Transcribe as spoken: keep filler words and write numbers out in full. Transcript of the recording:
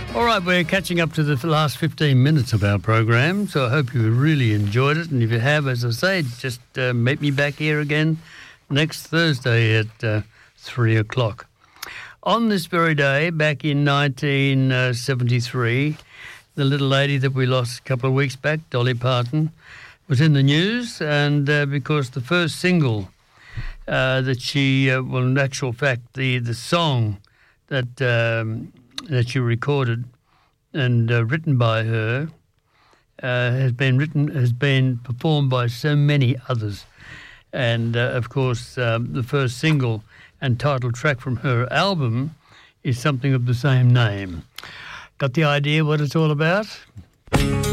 All right, we're catching up to the last fifteen minutes of our program, so I hope you really enjoyed it. And if you have, as I say, just uh, meet me back here again next Thursday at uh, three o'clock. On this very day, back in nineteen seventy-three, the little lady that we lost a couple of weeks back, Dolly Parton, was in the news, and uh, because the first single uh, that she, uh, well, in actual fact, the, the song that um, that she recorded and uh, written by her uh, has been written has been performed by so many others, and uh, of course um, the first single and title track from her album is something of the same name. Got the idea what it's all about?